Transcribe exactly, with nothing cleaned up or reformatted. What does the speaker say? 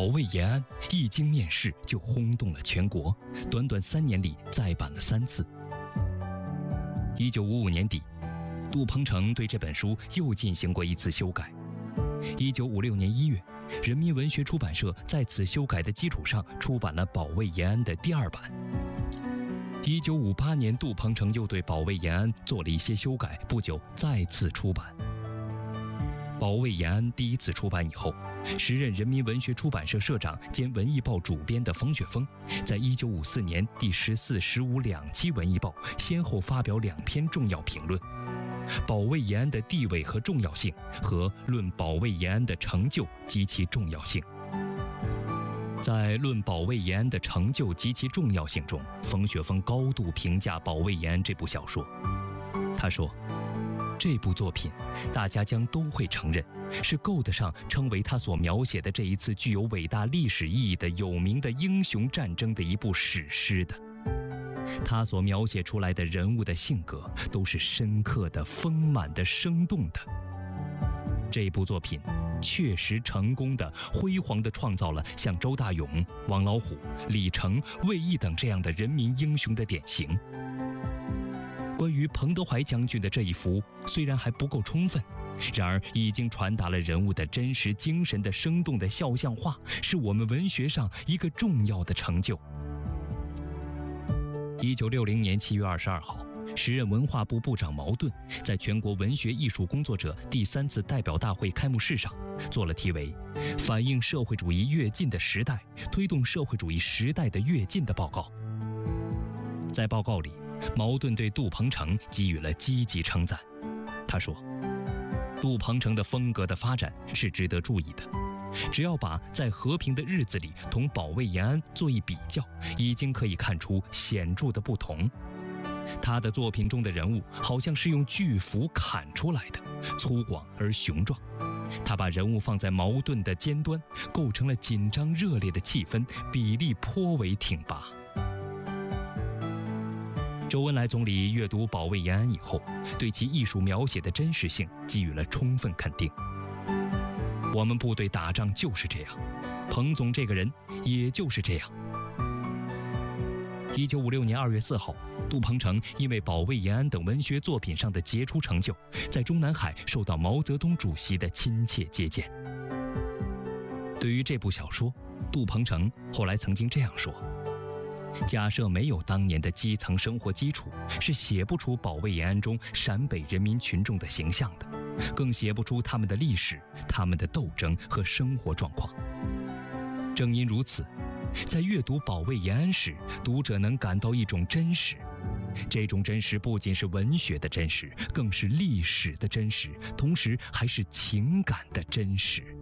保卫延安一经面世就轰动了全国，短短三年里再版了三次。一九五五年底，杜鹏程对这本书又进行过一次修改。一九五六年一月，人民文学出版社在此修改的基础上出版了《保卫延安》的第二版。一九五八年，杜鹏程又对《保卫延安》做了一些修改，不久再次出版。《保卫延安》第一次出版以后，时任人民文学出版社社长兼文艺报主编的冯雪峰，在一九五四年第十四、十五两期文艺报先后发表两篇重要评论：保卫延安的地位和重要性和论保卫延安的成就及其重要性。在《论保卫延安的成就及其重要性》中，冯雪峰高度评价《保卫延安》这部小说。他说，这部作品大家将都会承认，是够得上称为他所描写的这一次具有伟大历史意义的有名的英雄战争的一部史诗的。他所描写出来的人物的性格都是深刻的、丰满的、生动的。这部作品确实成功的、辉煌的创造了像周大勇、王老虎、李成、卫奕等这样的人民英雄的典型。关于彭德怀将军的这一幅虽然还不够充分，然而已经传达了人物的真实精神的生动的肖像画，是我们文学上一个重要的成就。一九六零年七月二十二号，时任文化部部长毛盾在全国文学艺术工作者第三次代表大会开幕式上做了题为《反映社会主义跃进的时代，推动社会主义时代的跃进》的报告。在报告里，毛盾对杜鹏程给予了积极称赞。他说，杜鹏程的风格的发展是值得注意的，只要把在和平的日子里同保卫延安做一比较，已经可以看出显著的不同。他的作品中的人物好像是用巨斧砍出来的，粗犷而雄壮。他把人物放在矛盾的尖端，构成了紧张热烈的气氛，比例颇为挺拔。周恩来总理阅读《保卫延安》以后，对其艺术描写的真实性给予了充分肯定。我们部队打仗就是这样，彭总这个人也就是这样。一九五六年二月四号，杜鹏程因为《保卫延安》等文学作品上的杰出成就，在中南海受到毛泽东主席的亲切接见。对于这部小说，杜鹏程后来曾经这样说：假设没有当年的基层生活基础，是写不出《保卫延安》中陕北人民群众的形象的，更写不出他们的历史、他们的斗争和生活状况。正因如此，在阅读《保卫延安》时，读者能感到一种真实。这种真实不仅是文学的真实，更是历史的真实，同时还是情感的真实。